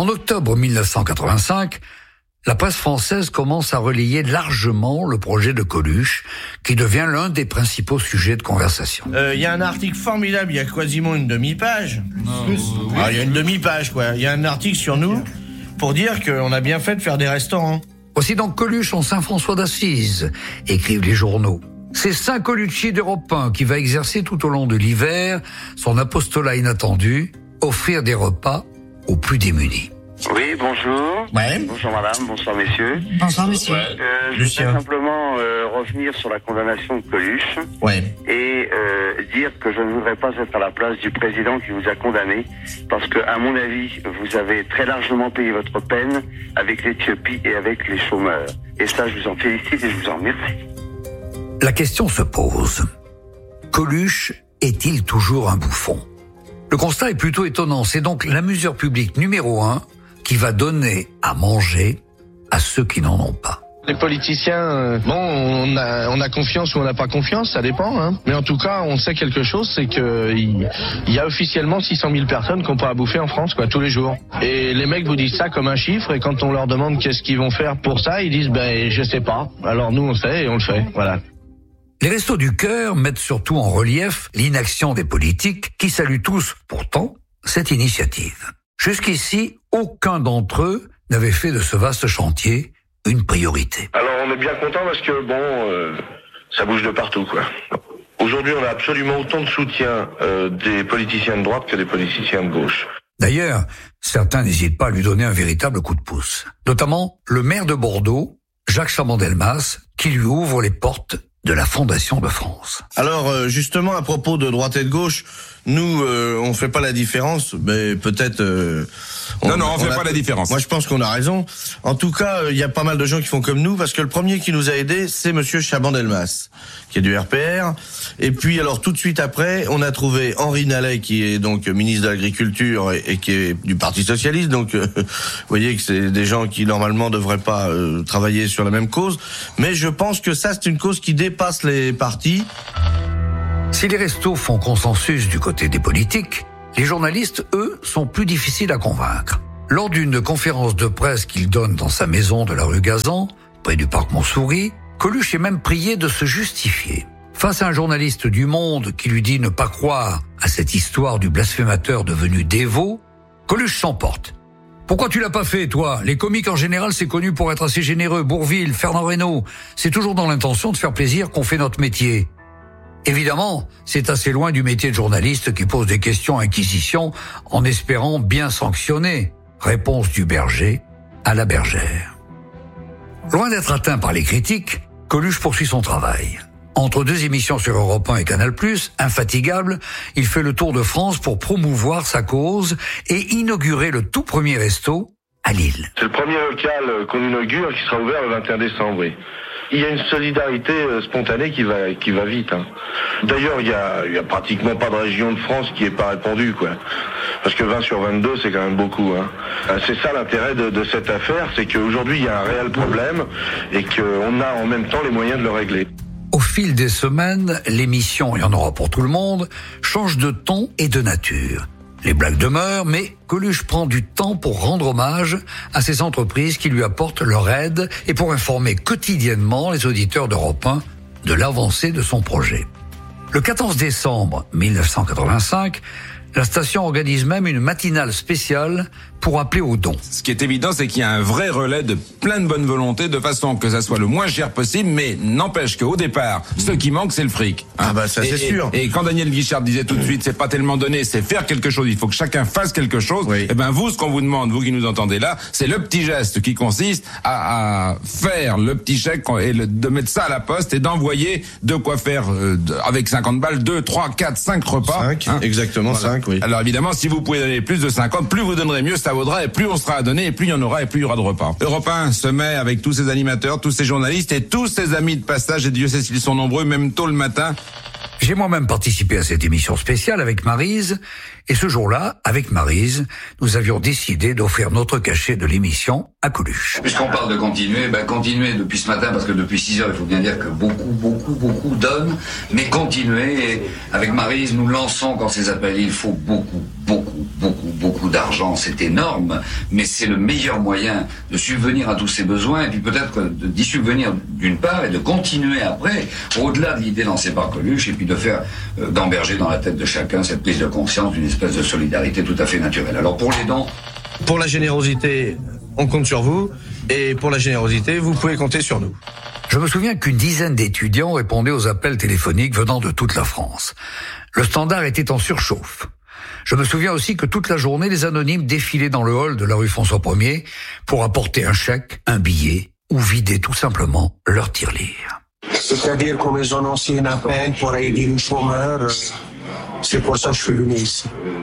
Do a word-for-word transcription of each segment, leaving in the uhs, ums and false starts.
En octobre mille neuf cent quatre-vingt-cinq, la presse française commence à relayer largement le projet de Coluche, qui devient l'un des principaux sujets de conversation. Il euh, y a un article formidable, il y a quasiment une demi-page. Il euh, oui. y a une demi-page, quoi. Il y a un article sur nous pour dire qu'on a bien fait de faire des restaurants. Voici donc Coluche en Saint-François d'Assise, écrivent les journaux. C'est Saint Colucci d'Europe un qui va exercer tout au long de l'hiver son apostolat inattendu, offrir des repas aux plus démunis. Oui, bonjour. Ouais. Bonjour madame, bonsoir messieurs. Bonsoir monsieur. Euh, je voudrais simplement euh, revenir sur la condamnation de Coluche. Ouais. Et euh, dire que je ne voudrais pas être à la place du président qui vous a condamné, parce que, à mon avis, vous avez très largement payé votre peine avec l'Éthiopie et avec les chômeurs. Et ça, je vous en félicite et je vous en remercie. La question se pose. Coluche est-il toujours un bouffon ? Le constat est plutôt étonnant. C'est donc la mesure publique numéro un qui va donner à manger à ceux qui n'en ont pas. Les politiciens, euh, bon, on a, on a confiance ou on n'a pas confiance, ça dépend. Hein. Mais en tout cas, on sait quelque chose, c'est que il, il y a officiellement six cent mille personnes qui n'ont pas à bouffer en France, quoi, tous les jours. Et les mecs vous disent ça comme un chiffre, et quand on leur demande qu'est-ce qu'ils vont faire pour ça, ils disent, ben, je sais pas. Alors nous, on sait et on le fait, voilà. Les Restos du Cœur mettent surtout en relief l'inaction des politiques qui saluent tous, pourtant, cette initiative. Jusqu'ici, aucun d'entre eux n'avait fait de ce vaste chantier une priorité. Alors on est bien content parce que bon, euh, ça bouge de partout quoi. Aujourd'hui on a absolument autant de soutien euh, des politiciens de droite que des politiciens de gauche. D'ailleurs, certains n'hésitent pas à lui donner un véritable coup de pouce. Notamment le maire de Bordeaux, Jacques Chaban-Delmas, qui lui ouvre les portes de la Fondation de France. Alors euh, justement à propos de droite et de gauche, nous euh, on fait pas la différence, mais peut-être. Euh, on, non non, on, on fait a, pas la différence. Moi je pense qu'on a raison. En tout cas, il euh, y a pas mal de gens qui font comme nous, parce que le premier qui nous a aidés, c'est Monsieur Chaban-Delmas, qui est du R P R. Et puis alors tout de suite après, on a trouvé Henri Nallet, qui est donc ministre de l'Agriculture et, et qui est du Parti Socialiste. Donc euh, vous voyez que c'est des gens qui normalement devraient pas euh, travailler sur la même cause. Mais je pense que ça c'est une cause qui dépasse les partis. Si les restos font consensus du côté des politiques, les journalistes, eux, sont plus difficiles à convaincre. Lors d'une conférence de presse qu'il donne dans sa maison de la rue Gazan, près du parc Montsouris, Coluche est même prié de se justifier. Face à un journaliste du Monde qui lui dit ne pas croire à cette histoire du blasphémateur devenu dévot, Coluche s'emporte. Pourquoi tu l'as pas fait, toi ? Les comiques, en général, c'est connu pour être assez généreux. Bourvil, Fernand Reynaud, c'est toujours dans l'intention de faire plaisir qu'on fait notre métier. Évidemment, c'est assez loin du métier de journaliste qui pose des questions à inquisition en espérant bien sanctionner. Réponse du berger à la bergère. Loin d'être atteint par les critiques, Coluche poursuit son travail. Entre deux émissions sur Europe un et Canal plus, infatigable, il fait le tour de France pour promouvoir sa cause et inaugurer le tout premier resto à Lille. C'est le premier local qu'on inaugure qui sera ouvert le vingt et un décembre, oui. Il y a une solidarité spontanée qui va qui va vite. Hein. D'ailleurs, il y a il y a pratiquement pas de région de France qui est pas répondue, quoi. Parce que vingt sur vingt-deux, c'est quand même beaucoup. Hein. C'est ça l'intérêt de, de cette affaire, c'est qu'aujourd'hui il y a un réel problème et qu'on a en même temps les moyens de le régler. Au fil des semaines, l'émission, il y en aura pour tout le monde, change de ton et de nature. Les blagues demeurent, mais Coluche prend du temps pour rendre hommage à ces entreprises qui lui apportent leur aide et pour informer quotidiennement les auditeurs d'Europe un de l'avancée de son projet. Le quatorze décembre mille neuf cent quatre-vingt-cinq, la station organise même une matinale spéciale pour appeler aux dons. Ce qui est évident, c'est qu'il y a un vrai relais de plein de bonne volonté, de façon que ça soit le moins cher possible, mais n'empêche qu'au départ, ce qui manque, c'est le fric. Hein. Ah bah ça c'est et, sûr. Et, et quand Daniel Guichard disait tout de suite, c'est pas tellement donné, c'est faire quelque chose, il faut que chacun fasse quelque chose, oui. Et ben vous, ce qu'on vous demande, vous qui nous entendez là, c'est le petit geste qui consiste à, à faire le petit chèque et le, de mettre ça à la poste et d'envoyer de quoi faire euh, de, avec cinquante balles, deux, trois, quatre, cinq repas. cinq, hein. Exactement voilà. cinq, oui. Alors évidemment, si vous pouvez donner plus de cinquante, plus vous donnerez, mieux ça vaudra, et plus on sera à donner, et plus il y en aura, et plus il y aura de repas. Europe un se met avec tous ses animateurs, tous ses journalistes et tous ses amis de passage, et Dieu sait s'ils sont nombreux, même tôt le matin. J'ai moi-même participé à cette émission spéciale avec Maryse, et ce jour-là, avec Maryse, nous avions décidé d'offrir notre cachet de l'émission à Coluche. Puisqu'on parle de continuer, ben continuer depuis ce matin, parce que depuis six heures, il faut bien dire que beaucoup, beaucoup, beaucoup donnent, mais continuer, et avec Maryse, nous lançons quand ces appels, il faut beaucoup, beaucoup, beaucoup, beaucoup d'argent, c'est énorme, mais c'est le meilleur moyen de subvenir à tous ces besoins, et puis peut-être d'y subvenir d'une part, et de continuer après, au-delà de l'idée lancée par Coluche, et puis de faire, euh, d'emberger dans la tête de chacun cette prise de conscience d'une espèce de solidarité tout à fait naturelle. Alors pour les dons... Pour la générosité, on compte sur vous, et pour la générosité, vous pouvez compter sur nous. Je me souviens qu'une dizaine d'étudiants répondaient aux appels téléphoniques venant de toute la France. Le standard était en surchauffe. Je me souviens aussi que toute la journée, les anonymes défilaient dans le hall de la rue François premier pour apporter un chèque, un billet ou vider tout simplement leur tirelire. C'est-à-dire qu'on les anciens appels pour aider les chômeurs. C'est pour ça que je suis venu ici.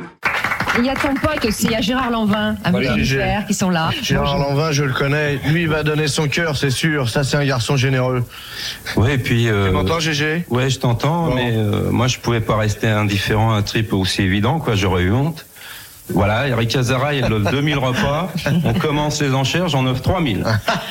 Il y a ton pote aussi, il y a Gérard Lanvin, avec Voilà. les frères qui sont là. Gérard Lanvin, je le connais. Lui, il va donner son cœur, c'est sûr. Ça, c'est un garçon généreux. Ouais, et puis. Euh, tu m'entends, Gégé ? Ouais, je t'entends, bon. mais euh, moi, je pouvais pas rester indifférent à un trip aussi évident, quoi. J'aurais eu honte. Voilà, Eric Azara, il offre deux mille repas. On commence les enchères, j'en offre trois mille.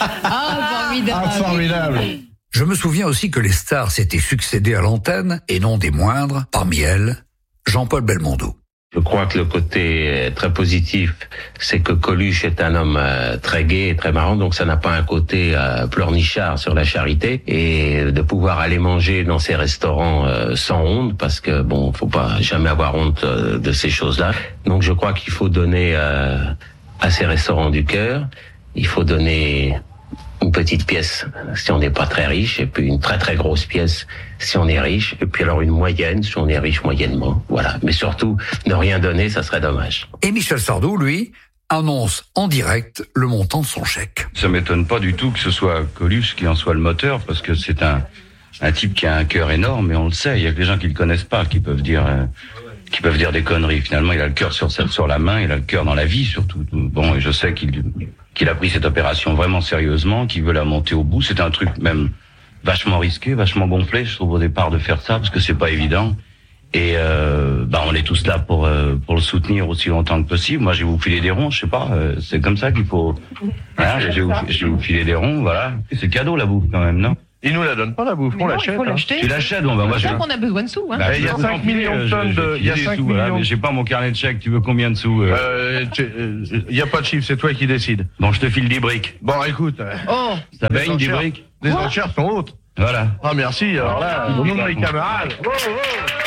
Ah, formidable. Ah, formidable. Je me souviens aussi que les stars s'étaient succédées à l'antenne, et non des moindres, parmi elles, Jean-Paul Belmondo. Je crois que le côté très positif, c'est que Coluche est un homme très gai et très marrant, donc ça n'a pas un côté euh, pleurnichard sur la charité, et de pouvoir aller manger dans ces restaurants euh, sans honte, parce que bon, faut pas jamais avoir honte euh, de ces choses-là. Donc je crois qu'il faut donner euh, à ces restaurants du cœur, il faut donner une petite pièce si on n'est pas très riche, et puis une très très grosse pièce si on est riche, et puis alors une moyenne si on est riche moyennement, voilà. Mais surtout, ne rien donner, ça serait dommage. Et Michel Sardou, lui, annonce en direct le montant de son chèque. Ça m'étonne pas du tout que ce soit Coluche qui en soit le moteur, parce que c'est un, un type qui a un cœur énorme, et on le sait, il y a que des gens qui le connaissent pas, qui peuvent dire... Euh, qui peuvent dire des conneries. Finalement, il a le cœur sur, sur la main, il a le cœur dans la vie, surtout. Bon, et je sais qu'il qu'il a pris cette opération vraiment sérieusement, qu'il veut la monter au bout. C'est un truc même vachement risqué, vachement gonflé, je trouve, au départ, de faire ça, parce que c'est pas évident. Et euh, bah, on est tous là pour euh, pour le soutenir aussi longtemps que possible. Moi, je vais vous filer des ronds, je sais pas, euh, c'est comme ça qu'il faut... Hein, je, vais vous, je vais vous filer des ronds, voilà. C'est cadeau, la bouffe, quand même, non ? Il nous la donne pas, la bouffe, on l'achète. Il faut l'acheter. Tu l'achètes, bon, bah, moi, C'est je... ça qu'on a besoin de sous, hein. Bah, il y a cinq millions de tonnes de... Il y a cinq sous, millions... voilà, mais j'ai pas mon carnet de chèques, tu veux combien de sous euh... Euh, tu, euh, y a pas de chiffre, c'est toi qui décides. Bon, je te file dix briques. Bon, écoute... Euh, oh ça baigne, dix briques. Les enchères sont hautes. Voilà. Ah, merci, alors là, au nom de mes camarades... Oh, oh.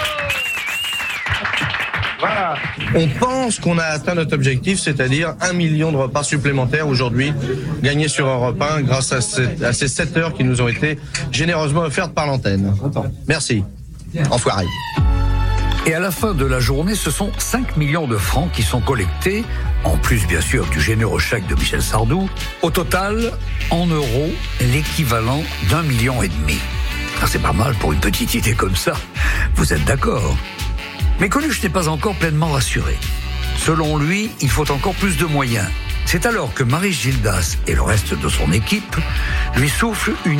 Voilà. On pense qu'on a atteint notre objectif, c'est-à-dire un million de repas supplémentaires aujourd'hui gagnés sur Europe un grâce à, cette, à ces sept heures qui nous ont été généreusement offertes par l'antenne. Merci. Enfoiré. Et à la fin de la journée, ce sont cinq millions de francs qui sont collectés, en plus bien sûr du généreux chèque de Michel Sardou. Au total, en euros, l'équivalent d'un million et demi. Ah, c'est pas mal pour une petite idée comme ça. Vous êtes d'accord ? Mais Coluche n'est pas encore pleinement rassuré. Selon lui, il faut encore plus de moyens. C'est alors que Marie Gildas et le reste de son équipe lui soufflent une